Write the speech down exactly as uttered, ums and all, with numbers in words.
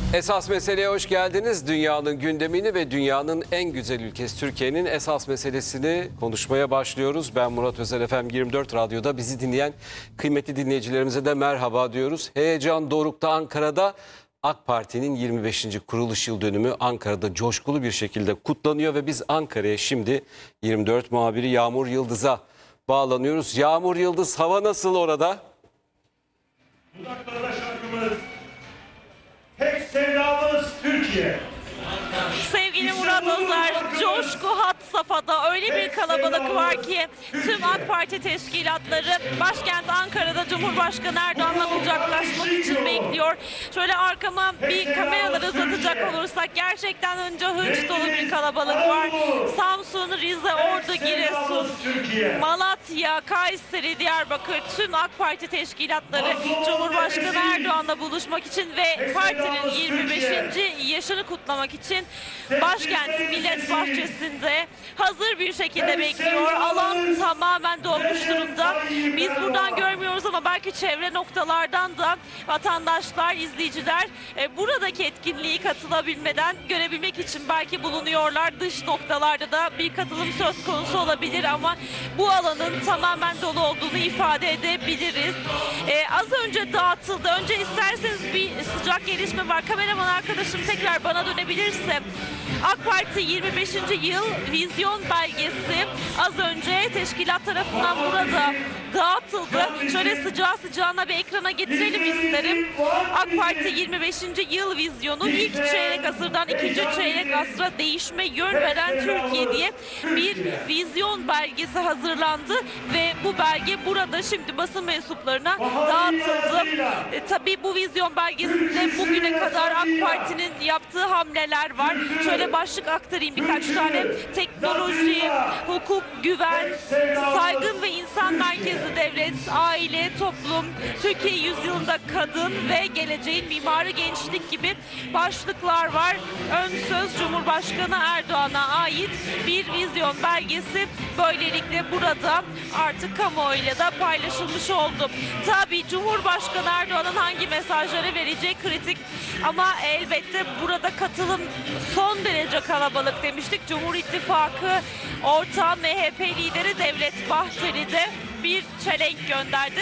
Esas meseleye hoş geldiniz. Dünyanın gündemini ve dünyanın en güzel ülkesi Türkiye'nin esas meselesini konuşmaya başlıyoruz. Ben Murat Özel, F M yirmi dört Radyo'da bizi dinleyen kıymetli dinleyicilerimize de merhaba diyoruz. Heyecan dorukta Ankara'da. AK Parti'nin yirmi beşinci kuruluş yıl dönümü Ankara'da coşkulu bir şekilde kutlanıyor ve biz Ankara'ya şimdi yirmi dört muhabiri Yağmur Yıldız'a bağlanıyoruz. Yağmur Yıldız, hava nasıl orada? Dudaklarda şarkımız, tek sevdamız Türkiye. Sevgili Murat Özer, coşku had safhada, öyle bir kalabalık var ki tüm AK Parti teşkilatları başkent Ankara'da Cumhurbaşkanı Erdoğan'la kucaklaşmak için bekliyor. Şöyle arkama bir kameraları uzatacak olursak gerçekten önce hınç dolu bir kalabalık var. Samsun, Rize, Ordu, Giresun, Malatya, Kayseri, Diyarbakır tüm AK Parti teşkilatları Cumhurbaşkanı Erdoğan'la buluşmak için ve partinin yirmi beşinci yaşını kutlamak için başkent Millet Bahçesi'nde hazır bir şekilde bekliyor. Alan tamamen dolmuş durumda. Biz buradan görmüyoruz ama belki çevre noktalardan da vatandaşlar, izleyiciler e, buradaki etkinliği katılabilmeden görebilmek için belki bulunuyorlar. Dış noktalarda da bir katılım söz konusu olabilir ama bu alanın tamamen dolu olduğunu ifade edebiliriz. E, az önce dağıtıldı. Önce isterseniz bir sıcak gelişme var. Kameraman arkadaşım tekrar bana dönebilirse. AK Parti yirmi beşinci yıl vizyon belgesi az önce teşkilat tarafından burada dağıtıldı. Şöyle sıcağı sıcağına bir ekrana getirelim isterim. AK Parti yirmi beşinci yıl vizyonu ilk çeyrek asırdan ikinci çeyrek asra değişme yön veren Türkiye diye bir vizyon belgesi hazırlandı ve bu belge burada şimdi basın mensuplarına dağıtıldı. E, tabii bu vizyon belgesinde bugüne kadar AK Parti'nin yaptığı hamleler var. Şöyle başlık aktarayım birkaç tane. Teknoloji, hukuk, güven, saygın ve insan merkezli devlet, aile, toplum, Türkiye yüzyılında kadın ve geleceğin mimarı gençlik gibi başlıklar var. Ön söz Cumhurbaşkanı Erdoğan'a ait bir vizyon belgesi böylelikle burada artık kamuoyuyla da paylaşılmış oldu. Tabii Cumhurbaşkanı Erdoğan'ın hangi mesajları vereceği kritik ama elbette burada katılım son derece kalabalık demiştik. Cumhur İttifakı ortağı M H P lideri Devlet Bahçeli de bir çelenk gönderdi.